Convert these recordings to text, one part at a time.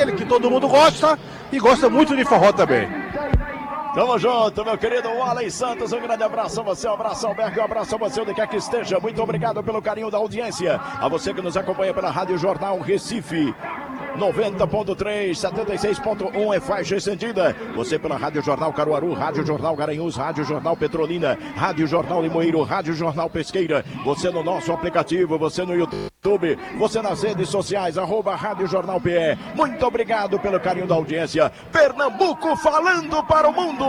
aquele que todo mundo gosta e gosta muito de forró também. Tamo junto, meu querido Allen Santos, um grande abraço a você, um abraço ao Berg, um abraço a você onde quer que esteja. Muito obrigado pelo carinho da audiência. A você que nos acompanha pela Rádio Jornal Recife. 90.3, 76.1 é faixa estendida. Você pela Rádio Jornal Caruaru, Rádio Jornal Garanhuns, Rádio Jornal Petrolina, Rádio Jornal Limoeiro, Rádio Jornal Pesqueira. Você no nosso aplicativo, você no YouTube, você nas redes sociais, @Rádio Jornal PE. Muito obrigado pelo carinho da audiência. Pernambuco falando para o mundo.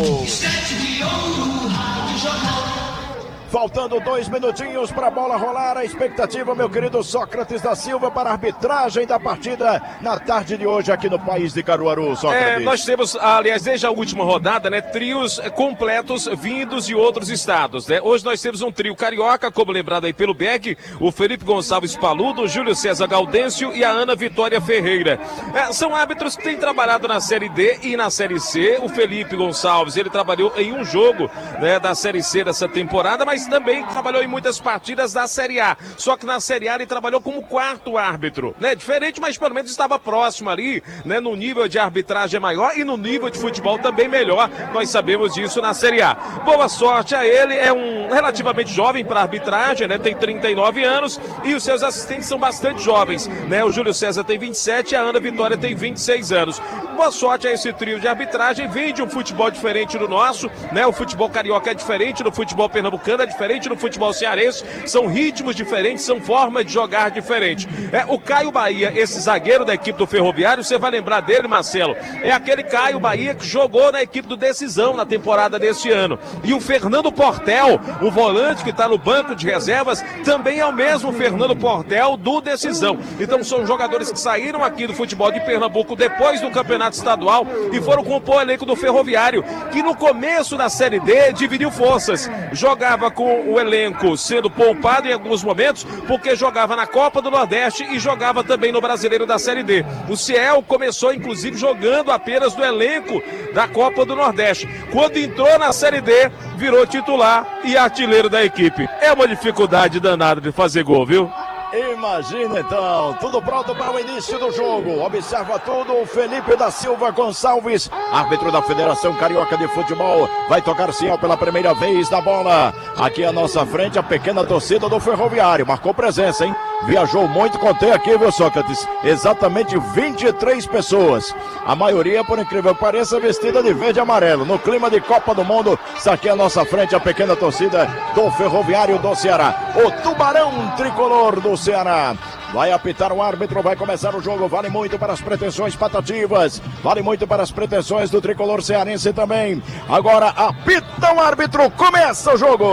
Faltando 2 minutinhos para a bola rolar. A expectativa, meu querido Sócrates da Silva, para a arbitragem da partida na tarde de hoje aqui no país de Caruaru, Sócrates. Nós temos, aliás, desde a última rodada, né, trios completos vindos de outros estados, né? Hoje nós temos um trio carioca, como lembrado aí pelo Beck, o Felipe Gonçalves Paludo, o Júlio César Gaudêncio e a Ana Vitória Ferreira. São árbitros que têm trabalhado na Série D e na Série C. O Felipe Gonçalves, ele trabalhou em um jogo, né, da Série C dessa temporada, mas também trabalhou em muitas partidas da Série A. Só que na Série A ele trabalhou como quarto árbitro, né? Diferente, mas pelo menos estava próximo ali, né? No nível de arbitragem maior e no nível de futebol também melhor. Nós sabemos disso na Série A. Boa sorte a ele, é um relativamente jovem para arbitragem, né? Tem 39 anos e os seus assistentes são bastante jovens, né? O Júlio César tem 27 e a Ana Vitória tem 26 anos. Boa sorte a esse trio de arbitragem. Vem de um futebol diferente do nosso, né? O futebol carioca é diferente do futebol pernambucano, é diferente do futebol cearense, são ritmos diferentes, são formas de jogar diferentes. O Caio Bahia, esse zagueiro da equipe do Ferroviário, você vai lembrar dele, Marcelo, é aquele Caio Bahia que jogou na equipe do Decisão na temporada deste ano. E o Fernando Portel, o volante que está no banco de reservas, também é o mesmo Fernando Portel do Decisão. Então são jogadores que saíram aqui do futebol de Pernambuco depois do campeonato estadual e foram compor o elenco do Ferroviário, que no começo da Série D dividiu forças, jogava com o elenco sendo poupado em alguns momentos, porque jogava na Copa do Nordeste e jogava também no Brasileiro da Série D. O Ciel começou inclusive jogando apenas do elenco da Copa do Nordeste. Quando entrou na Série D, virou titular e artilheiro da equipe. É uma dificuldade danada de fazer gol, viu? Imagina então, tudo pronto para o início do jogo. Observa tudo o Felipe da Silva Gonçalves, árbitro da Federação Carioca de Futebol. Vai tocar sinal pela primeira vez na bola. Aqui à nossa frente a pequena torcida do Ferroviário. Marcou presença, hein? Viajou muito, contei aqui, viu, Sócrates? Exatamente 23 pessoas. A maioria, por incrível que pareça, vestida de verde e amarelo. No clima de Copa do Mundo, está aqui à nossa frente a pequena torcida do Ferroviário do Ceará. O Tubarão Tricolor do Ceará. Vai apitar o árbitro, vai começar o jogo. Vale muito para as pretensões patativas. Vale muito para as pretensões do Tricolor cearense também. Agora apita o árbitro, começa o jogo.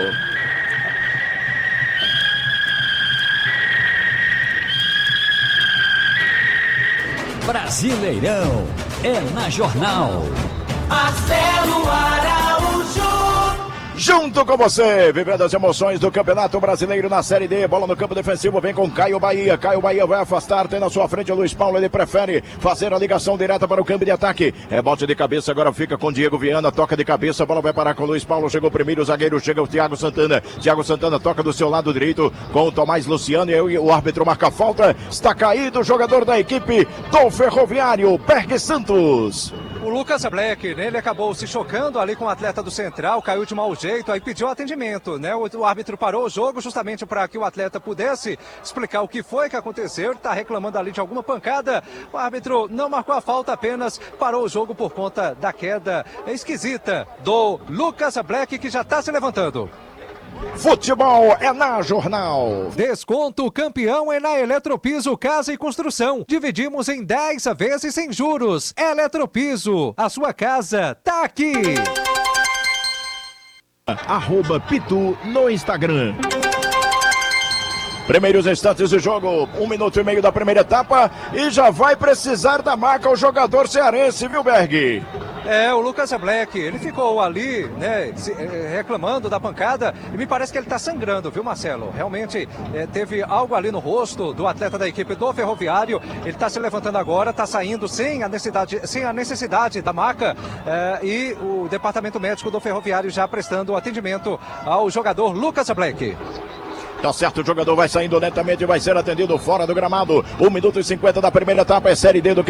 Brasileirão é na Jornal. Marcelo Araújo. Junto com você, vivendo as emoções do Campeonato Brasileiro na Série D. Bola no campo defensivo, vem com Caio Bahia. Caio Bahia vai afastar, tem na sua frente o Luiz Paulo. Ele prefere fazer a ligação direta para o campo de ataque. Bote de cabeça, agora fica com Diego Viana. Toca de cabeça, a bola vai parar com o Luiz Paulo. Chegou primeiro o zagueiro, chega o Thiago Santana. Thiago Santana toca do seu lado direito com o Tomás Luciano. E o árbitro marca a falta. Está caído o jogador da equipe do Ferroviário, Berg Santos. O Lucas Black, né, ele acabou se chocando ali com o atleta do Central, caiu de mau jeito, aí pediu atendimento, né? O árbitro parou o jogo justamente para que o atleta pudesse explicar o que foi que aconteceu. Ele está reclamando ali de alguma pancada. O árbitro não marcou a falta, apenas parou o jogo por conta da queda esquisita do Lucas Black, que já está se levantando. Futebol é na Jornal. Desconto campeão é na Eletropiso Casa e Construção. Dividimos em 10 vezes sem juros. Eletropiso, a sua casa tá aqui. @Pitu no Instagram. Primeiros instantes de jogo, 1 minuto e meio da primeira etapa e já vai precisar da marca o jogador cearense, viu, Berg? O Lucas Black, ele ficou ali, né, reclamando da pancada e me parece que ele tá sangrando, viu, Marcelo? Realmente teve algo ali no rosto do atleta da equipe do Ferroviário. Ele tá se levantando agora, tá saindo sem a necessidade da maca e o departamento médico do Ferroviário já prestando atendimento ao jogador Lucas Black. Tá certo, o jogador vai saindo lentamente e vai ser atendido fora do gramado. 1 minuto e 50 da primeira etapa, é Série D do